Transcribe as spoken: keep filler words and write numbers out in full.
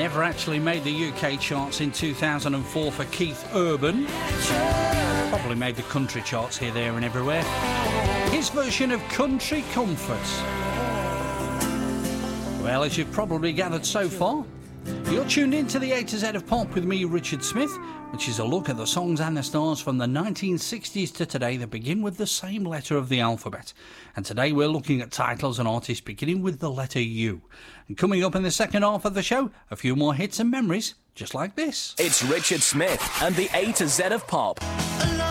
never actually made the U K charts in two thousand four for Keith Urban. Probably made the country charts here, there and everywhere. His version of Country Comfort. Well, as you've probably gathered so far, you're tuned in to the A to Z of Pop with me, Richard Smith, which is a look at the songs and the stars from the nineteen sixties to today that begin with the same letter of the alphabet. And today we're looking at titles and artists beginning with the letter U. And coming up in the second half of the show, a few more hits and memories just like this. It's Richard Smith and the A to Z of Pop.